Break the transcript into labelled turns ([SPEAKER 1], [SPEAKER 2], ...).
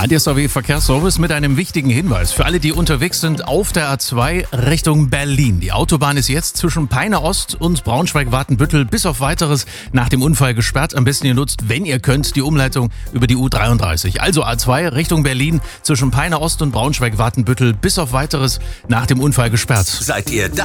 [SPEAKER 1] ADSAW Verkehrsservice mit einem wichtigen Hinweis für alle, die unterwegs sind auf der A2 Richtung Berlin. Die Autobahn ist jetzt zwischen Peine Ost und Braunschweig-Watenbüttel bis auf Weiteres nach dem Unfall gesperrt. Am besten ihr nutzt, wenn ihr könnt, die Umleitung über die U33. Also A2 Richtung Berlin zwischen Peine Ost und Braunschweig-Watenbüttel bis auf Weiteres nach dem Unfall gesperrt.
[SPEAKER 2] Seid ihr da?